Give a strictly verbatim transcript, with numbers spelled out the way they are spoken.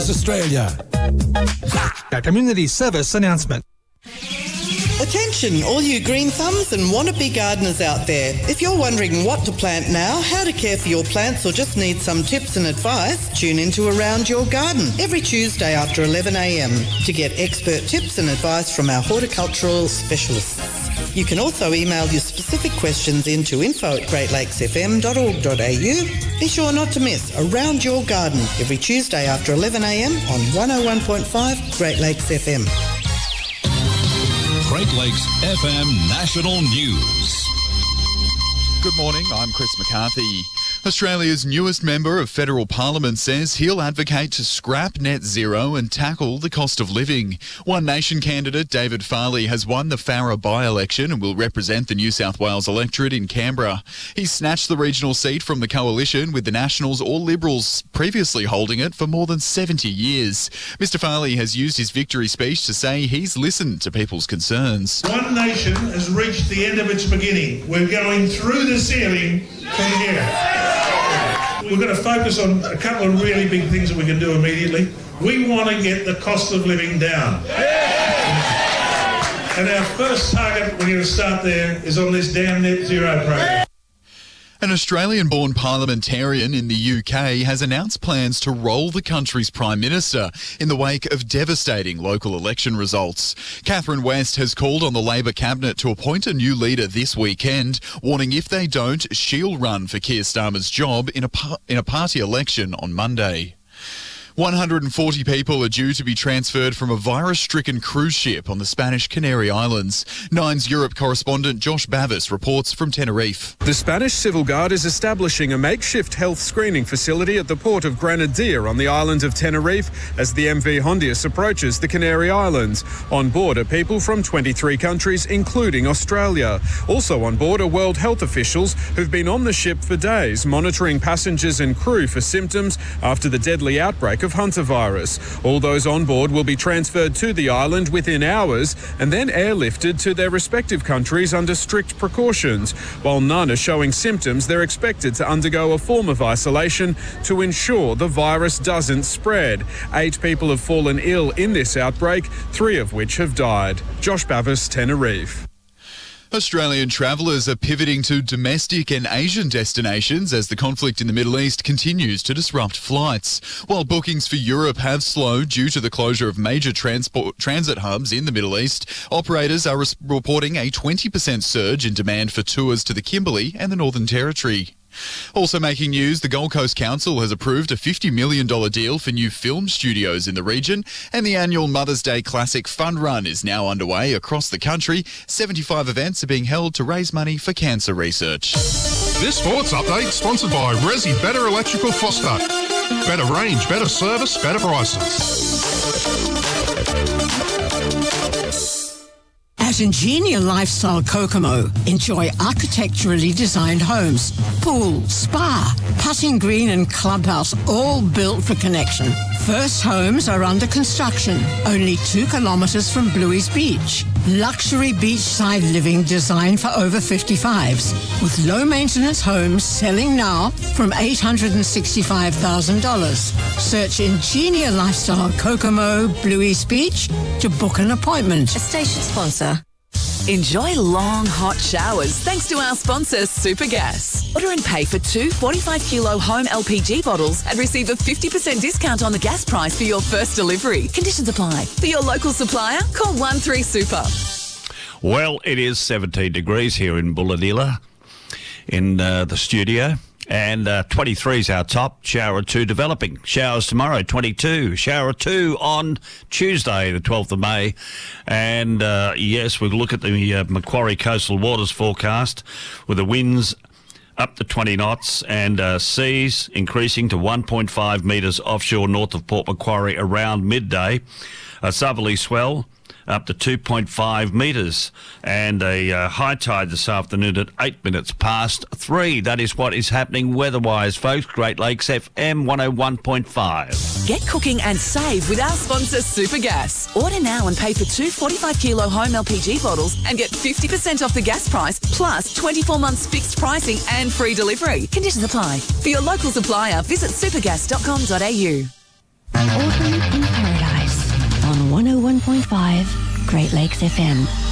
Australia. A community service announcement. Attention, all you green thumbs and wannabe gardeners out there. If you're wondering what to plant now, how to care for your plants, or just need some tips and advice, tune into Around Your Garden every Tuesday after eleven a m to get expert tips and advice from our horticultural specialists. You can also email your specific questions into info at great lakes f m dot org dot a u. Be sure not to miss Around Your Garden every Tuesday after eleven a m on one oh one point five Great Lakes F M. Great Lakes F M National News. Good morning, I'm Chris McCarthy. Australia's newest member of federal parliament says he'll advocate to scrap net zero and tackle the cost of living. One Nation candidate David Farley has won the Farrer by-election and will represent the New South Wales electorate in Canberra. He snatched the regional seat from the coalition, with the Nationals or Liberals previously holding it for more than seventy years. Mister Farley has used his victory speech to say he's listened to people's concerns. One Nation has reached the end of its beginning. We're going through the ceiling from here. We're going to focus on a couple of really big things that we can do immediately. We want to get the cost of living down. And our first target, we're going to start there, is on this damn net zero program. An Australian-born parliamentarian in the U K has announced plans to roll the country's Prime Minister in the wake of devastating local election results. Catherine West has called on the Labor cabinet to appoint a new leader this weekend, warning if they don't, she'll run for Keir Starmer's job in a, par- in a party election on Monday. one hundred forty people are due to be transferred from a virus-stricken cruise ship on the Spanish Canary Islands. Nine's Europe correspondent Josh Bavis reports from Tenerife. The Spanish Civil Guard is establishing a makeshift health screening facility at the port of Granadilla on the island of Tenerife as the M V Hondius approaches the Canary Islands. On board are people from twenty-three countries, including Australia. Also on board are World Health officials who've been on the ship for days, monitoring passengers and crew for symptoms after the deadly outbreak of hantavirus. All those on board will be transferred to the island within hours and then airlifted to their respective countries under strict precautions. While none are showing symptoms, they're expected to undergo a form of isolation to ensure the virus doesn't spread. Eight people have fallen ill in this outbreak, three of which have died. Josh Bavis, Tenerife. Australian travellers are pivoting to domestic and Asian destinations as the conflict in the Middle East continues to disrupt flights. While bookings for Europe have slowed due to the closure of major transport transit hubs in the Middle East, operators are res- reporting a twenty percent surge in demand for tours to the Kimberley and the Northern Territory. Also making news, the Gold Coast Council has approved a fifty million dollars deal for new film studios in the region, and the annual Mother's Day Classic Fund Run is now underway across the country. seventy-five events are being held to raise money for cancer research. This sports update sponsored by Resi Better Electrical Fostat. Better range, better service, better prices. At Ingenia Lifestyle Kokomo, enjoy architecturally designed homes, pool, spa, putting green and clubhouse, all built for connection. First homes are under construction, only two kilometres from Bluey's Beach. Luxury beachside living designed for over fifty-fives, with low-maintenance homes selling now from eight hundred sixty-five thousand dollars. Search Ingenia Lifestyle Kokomo, Bluey's Beach to book an appointment. A station sponsor. Enjoy long, hot showers thanks to our sponsor, Supergas. Order and pay for two forty-five kilo home L P G bottles and receive a fifty percent discount on the gas price for your first delivery. Conditions apply. For your local supplier, call one three super. Well, it is seventeen degrees here in Bulladilla in uh, the studio. And uh, twenty-three is our top. Shower two developing. Showers tomorrow, twenty-two. Shower two on Tuesday, the twelfth of May. And, uh, yes, we'll look at the uh, Macquarie Coastal Waters forecast with the winds up to twenty knots and uh, seas increasing to one point five metres offshore north of Port Macquarie around midday. A southerly swell up to two point five metres, and a uh, high tide this afternoon at eight minutes past three. That is what is happening weather-wise, folks. Great Lakes F M one oh one point five. Get cooking and save with our sponsor, Supergas. Order now and pay for two forty-five kilo home L P G bottles and get fifty percent off the gas price, plus twenty-four months fixed pricing and free delivery. Conditions apply. For your local supplier, visit supergas dot com dot a u. Autumn in Paradise on one oh one point five Great Lakes F M.